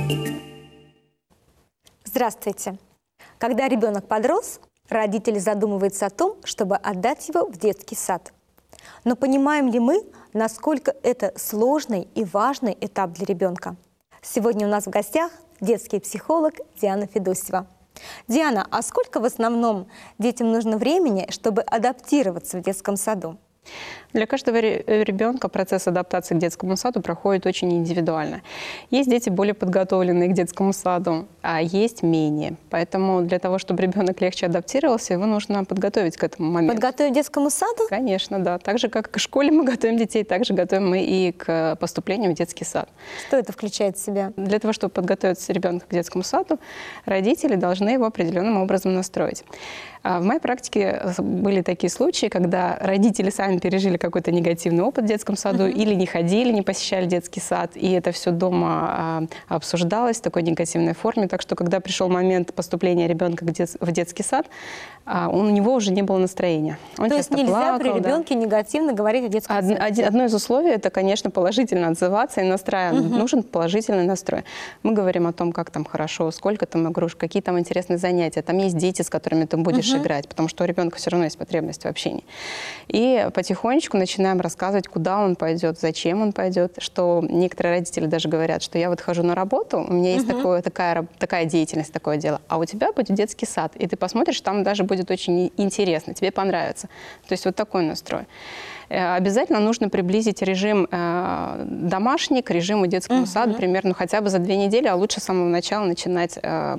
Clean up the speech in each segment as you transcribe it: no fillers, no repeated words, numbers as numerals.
Здравствуйте! Когда ребенок подрос, родители задумываются о том, чтобы отдать его в детский сад. Но понимаем ли мы, насколько это сложный и важный этап для ребенка? Сегодня у нас в гостях детский психолог Диана Федосева. Диана, а сколько в основном детям нужно времени, чтобы адаптироваться в детском саду? Для каждого ребенка процесс адаптации к детскому саду проходит очень индивидуально. Есть дети более подготовленные к детскому саду, а есть менее. Поэтому для того, чтобы ребенок легче адаптировался, его нужно подготовить к этому моменту. Подготовить к детскому саду? Конечно, да. Так же, как и к школе мы готовим детей, так же готовим мы и к поступлению в детский сад. Что это включает в себя? Для того, чтобы подготовить ребенка к детскому саду, родители должны его определенным образом настроить. В моей практике были такие случаи, когда родители сами пережили какой-то негативный опыт в детском саду или не ходили, не посещали детский сад, и это все дома обсуждалось в такой негативной форме. Так что, когда пришел момент поступления ребенка в детский сад, у него уже не было настроения. Он То есть нельзя плакал, при ребенке негативно говорить о детском саде? Одно из условий – это, конечно, положительно отзываться и настраивать. Нужен положительный настрой. Мы говорим о том, как там хорошо, сколько там игрушек, какие там интересные занятия. Там есть дети, с которыми ты будешь играть, потому что у ребенка все равно есть потребность в общении. И потихонечку начинаем рассказывать, куда он пойдет, зачем он пойдет, что некоторые родители даже говорят, что я вот хожу на работу, у меня есть такая деятельность, такое дело, а у тебя будет детский сад, и ты посмотришь, там даже будет очень интересно, тебе понравится. То есть вот такой настрой. Обязательно нужно приблизить режим домашний к режиму детскому саду примерно хотя бы за 2 недели, а лучше с самого начала начинать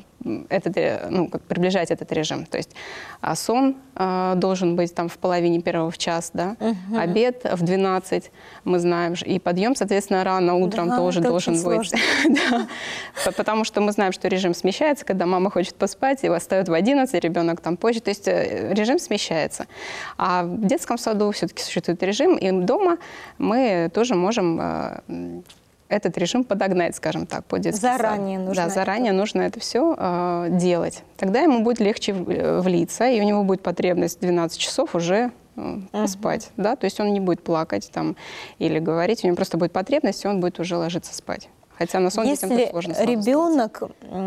приближать этот режим. То есть сон должен быть там в половине первого в час, да? Обед в 12, мы знаем, и подъем, соответственно, рано утром тоже должен быть. Да. Потому что мы знаем, что режим смещается, когда мама хочет поспать, его оставят в 11, ребенок там позже. То есть режим смещается. А в детском саду все-таки существует режим, и дома мы тоже можем этот режим подогнать, скажем так, по детскому саду. Заранее нужно. Да, заранее нужно это все делать. Тогда ему будет легче влиться, и у него будет потребность 12 часов уже спать. Да? То есть он не будет плакать там, или говорить, у него просто будет потребность, и он будет уже ложиться спать. Хотя на сон детям тоже сложно. Если ребенок,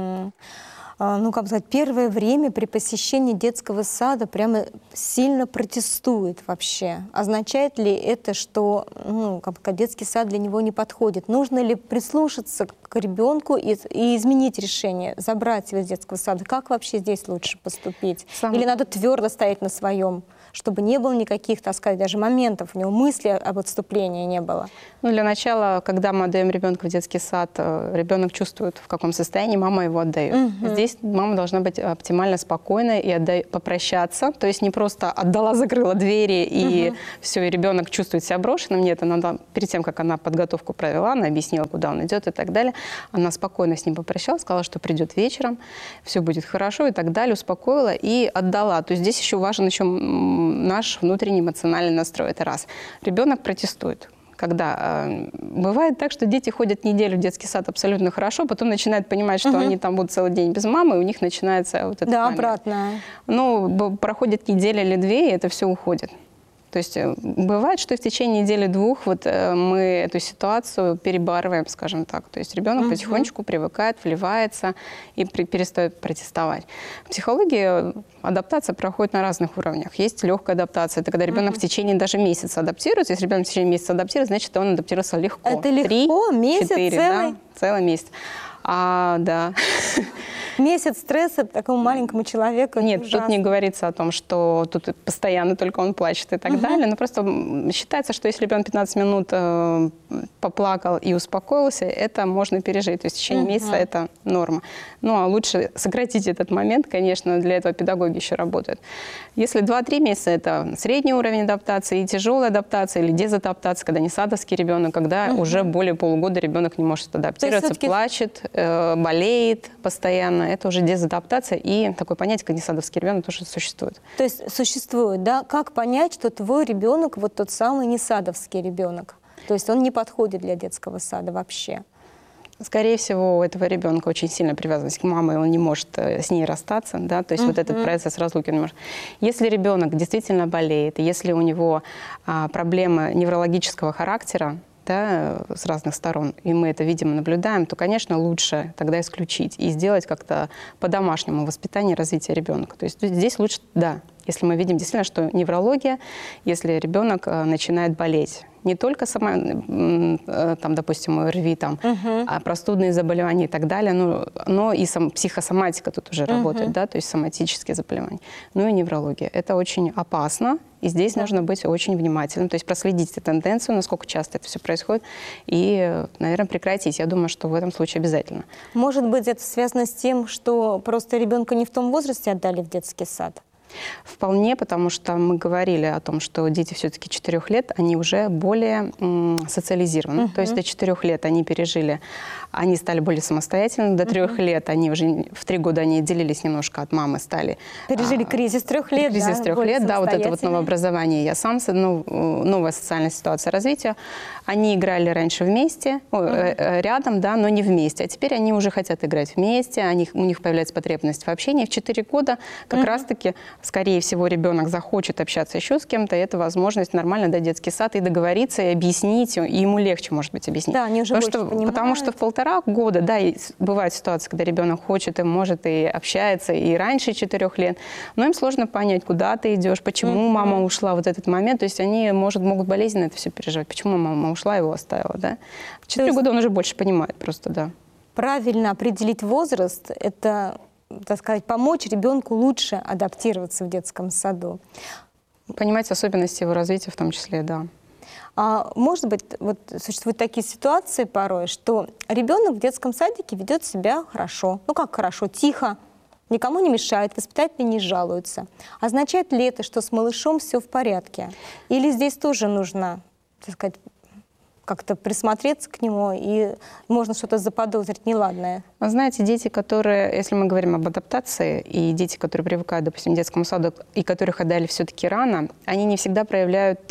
первое время при посещении детского сада прямо сильно протестует вообще. Означает ли это, что детский сад для него не подходит? Нужно ли прислушаться к ребенку и изменить решение, забрать его из детского сада? Как вообще здесь лучше поступить? Или надо твердо стоять на своем, чтобы не было никаких, так сказать, даже моментов, у него мысли об отступлении не было? Для начала, когда мы отдаем ребенка в детский сад, ребенок чувствует, в каком состоянии мама его отдает. Здесь мама должна быть оптимально спокойной и попрощаться. То есть не просто отдала, закрыла двери, и все, и ребенок чувствует себя брошенным. Нет, она перед тем, как она подготовку провела, она объяснила, куда он идет и так далее, она спокойно с ним попрощалась, сказала, что придет вечером, все будет хорошо и так далее, успокоила и отдала. То есть здесь еще важен наш внутренний эмоциональный настрой. Это раз. Ребенок протестует. Когда бывает так, что дети ходят неделю в детский сад абсолютно хорошо, потом начинают понимать, что они там будут целый день без мамы, и у них начинается вот этот момент. Обратно. Проходит неделя или 2, и это все уходит. То есть бывает, что в течение недели-двух мы эту ситуацию перебарываем, скажем так. То есть ребенок потихонечку привыкает, вливается и перестает протестовать. В психологии адаптация проходит на разных уровнях. Есть легкая адаптация. Это когда ребенок в течение даже месяца адаптируется. Если ребенок в течение месяца адаптируется, значит, он адаптировался легко. Это легко? 3, месяц 4, целый? Да, целый месяц. Да. Месяц стресса такому маленькому человеку. Нет, ужасно. тут не говорится о том, что тут постоянно только он плачет и так далее. Но просто считается, что если ребенок 15 минут поплакал и успокоился, это можно пережить. То есть в течение месяца это норма. А лучше сократить этот момент, конечно, для этого педагоги еще работают. Если 2-3 месяца, это средний уровень адаптации, и тяжелая адаптация или дезадаптация, когда не садовский ребенок, когда уже более полугода ребенок не может адаптироваться, плачет, болеет постоянно. Это уже дезадаптация, и такое понятие, как несадовский ребенок, тоже существует. То есть существует, да? Как понять, что твой ребенок вот тот самый несадовский ребенок? То есть он не подходит для детского сада вообще? Скорее всего, у этого ребенка очень сильная привязанность к маме, он не может с ней расстаться, да, то есть вот этот процесс разлуки он не может. Если ребенок действительно болеет, если у него проблемы неврологического характера, да, с разных сторон, и мы это видим и наблюдаем, то, конечно, лучше тогда исключить и сделать как-то по-домашнему воспитание и развитие ребенка. То есть здесь лучше, да, если мы видим действительно, что неврология, если ребенок начинает болеть. Не только сама, там, допустим, ОРВИ, там, а простудные заболевания и так далее, но и психосоматика тут уже работает, да, то есть соматические заболевания, ну и неврология. Это очень опасно, и здесь нужно быть очень внимательным, то есть проследить эту тенденцию, насколько часто это все происходит, и, наверное, прекратить. Я думаю, что в этом случае обязательно. Может быть, это связано с тем, что просто ребенка не в том возрасте отдали в детский сад? Вполне, потому что мы говорили о том, что дети все-таки 4 лет, они уже более социализированы. То есть до 4 лет они пережили, они стали более самостоятельными, до 3 лет они уже, в 3 года они отделились немножко от мамы, стали... Пережили кризис 3 лет, кризис 3 лет, да, вот это вот новообразование, я сам, новая социальная ситуация развития. Они играли раньше вместе, рядом, да, но не вместе. А теперь они уже хотят играть вместе, у них появляется потребность в общении. В 4 года как раз-таки, скорее всего, ребенок захочет общаться еще с кем-то, и это возможность нормально дать детский сад и договориться, и объяснить, и ему легче, может быть, объяснить. Да, они уже больше понимают. Потому что в 1,5 года, да, бывает ситуация, когда ребенок хочет и может, и общается, и раньше 4 лет, но им сложно понять, куда ты идешь, почему мама ушла, вот этот момент, то есть они, могут болезненно это все переживать, почему мама ушла, его оставила, да. В 4 года он уже больше понимает просто, да. Правильно определить возраст – это, так сказать, помочь ребенку лучше адаптироваться в детском саду. Понимать особенности его развития в том числе, да. А может быть, вот существуют такие ситуации порой, что ребенок в детском садике ведет себя хорошо. Ну как хорошо? Тихо, никому не мешает, воспитатели не жалуются. Означает ли это, что с малышом все в порядке? Или здесь тоже нужно, так сказать, как-то присмотреться к нему, и можно что-то заподозрить неладное? Вы знаете, дети, которые, если мы говорим об адаптации, и дети, которые привыкают, допустим, к детскому саду, и которых отдали все-таки рано, они не всегда проявляют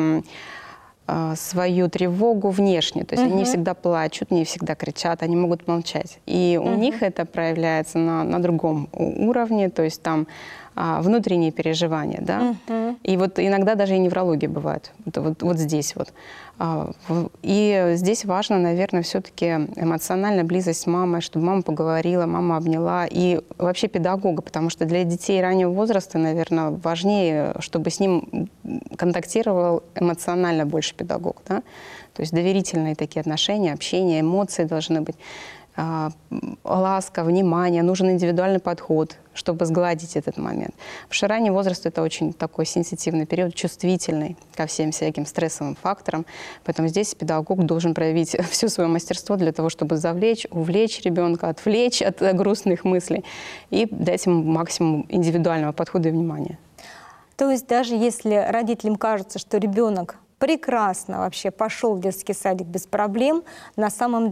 свою тревогу внешне. То есть они не всегда плачут, не всегда кричат, они могут молчать. И у них это проявляется на другом уровне, то есть там внутренние переживания, да. И вот иногда даже и неврология бывает, вот здесь вот. И здесь важно, наверное, все-таки эмоциональная близость с мамой, чтобы мама поговорила, мама обняла, и вообще педагога, потому что для детей раннего возраста, наверное, важнее, чтобы с ним контактировал эмоционально больше педагог, да? То есть доверительные такие отношения, общение, эмоции должны быть. Ласка, внимание, нужен индивидуальный подход, чтобы сгладить этот момент. Потому что ранний возраст – это очень такой сенситивный период, чувствительный ко всем всяким стрессовым факторам. Поэтому здесь педагог должен проявить все свое мастерство для того, чтобы завлечь, увлечь ребенка, отвлечь от грустных мыслей и дать ему максимум индивидуального подхода и внимания. То есть даже если родителям кажется, что ребенок прекрасно вообще пошел в детский садик без проблем, на самом